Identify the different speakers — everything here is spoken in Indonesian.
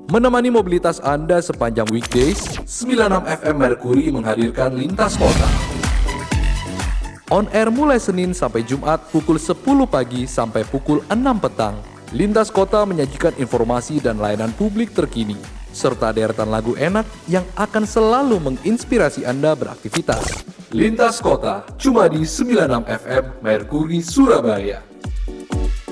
Speaker 1: Menemani mobilitas Anda sepanjang weekdays, 96 FM Merkuri menghadirkan Lintas Kota. On air mulai Senin sampai Jumat pukul 10 pagi sampai pukul 6 petang. Lintas Kota menyajikan informasi dan layanan publik terkini, serta deretan lagu enak yang akan selalu menginspirasi Anda beraktivitas. Lintas Kota, cuma di 96 FM Merkuri Surabaya.